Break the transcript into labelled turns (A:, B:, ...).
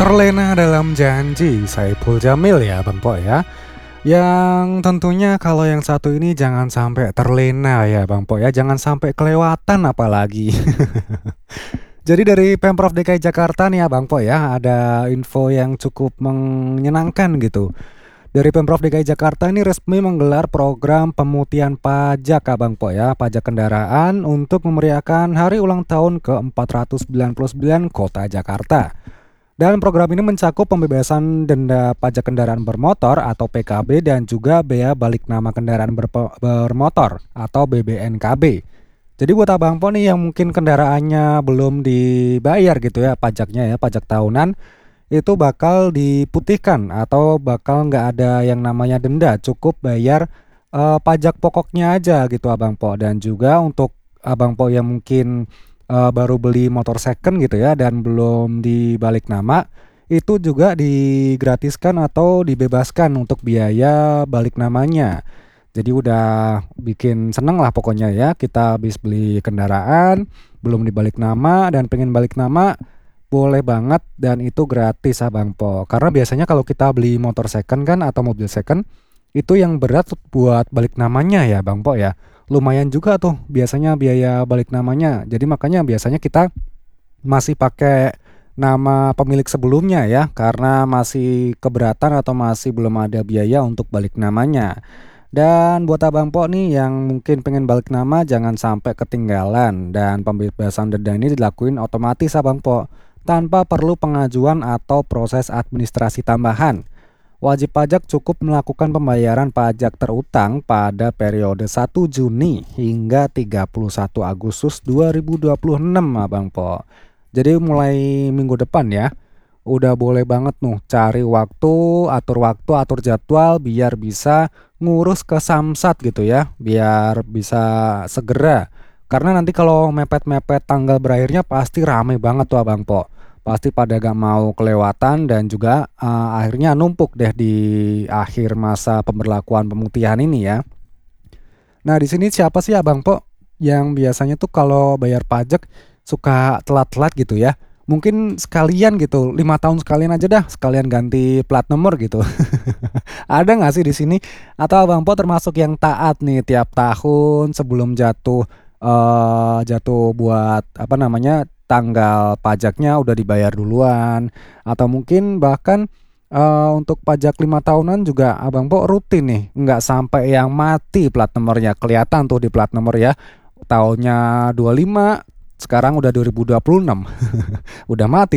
A: Terlena dalam janji, Saipul Jamil ya Bang Po ya. Yang tentunya kalau yang satu ini jangan sampai terlena ya Bang Po ya, jangan sampai kelewatan apalagi. Jadi dari Pemprov DKI Jakarta nih ya Bang Po ya, ada info yang cukup menyenangkan gitu. Dari Pemprov DKI Jakarta ini resmi menggelar program pemutihan pajak Bang Po ya, pajak kendaraan untuk memeriahkan hari ulang tahun ke-499 Kota Jakarta. Dan program ini mencakup pembebasan denda pajak kendaraan bermotor atau PKB dan juga bea balik nama kendaraan bermotor atau BBNKB. Jadi buat Abang Po nih yang mungkin kendaraannya belum dibayar gitu ya pajaknya ya, pajak tahunan, itu bakal diputihkan atau bakal nggak ada yang namanya denda, cukup bayar pajak pokoknya aja gitu Abang Po. Dan juga untuk Abang Po yang mungkin baru beli motor second gitu ya dan belum dibalik nama, itu juga digratiskan atau dibebaskan untuk biaya balik namanya. Jadi udah bikin seneng lah pokoknya ya, kita habis beli kendaraan belum dibalik nama dan pengen balik nama, boleh banget dan itu gratis Bang Po. Karena biasanya kalau kita beli motor second kan atau mobil second, itu yang berat buat balik namanya ya Bang Po ya. Lumayan juga tuh biasanya biaya balik namanya. Jadi makanya biasanya kita masih pakai nama pemilik sebelumnya ya, karena masih keberatan atau masih belum ada biaya untuk balik namanya. Dan buat Abang Po nih yang mungkin pengen balik nama jangan sampai ketinggalan, dan pembebasan denda ini dilakuin otomatis Abang Po tanpa perlu pengajuan atau proses administrasi tambahan. Wajib pajak cukup melakukan pembayaran pajak terutang pada periode 1 Juni hingga 31 Agustus 2026 Abang Po. Jadi mulai minggu depan ya, udah boleh banget cari waktu, atur jadwal biar bisa ngurus ke Samsat gitu ya, biar bisa segera. Karena nanti kalau mepet-mepet tanggal berakhirnya pasti rame banget tuh Abang Po. Pasti pada gak mau kelewatan dan juga akhirnya numpuk deh di akhir masa pemberlakuan pemutihan ini ya. Nah di sini siapa sih Abang Po yang biasanya tuh kalau bayar pajak suka telat-telat gitu ya? Mungkin sekalian gitu, 5 tahun sekalian aja dah, sekalian ganti plat nomor gitu. Ada nggak sih di sini? Atau Abang Po termasuk yang taat nih tiap tahun sebelum jatuh buat apa namanya tanggal pajaknya udah dibayar duluan, atau mungkin bahkan untuk pajak 5 tahunan juga Abang Po rutin nih, nggak sampai yang mati plat nomornya, kelihatan tuh di plat nomor ya, tahunnya 25 sekarang udah 2026 udah mati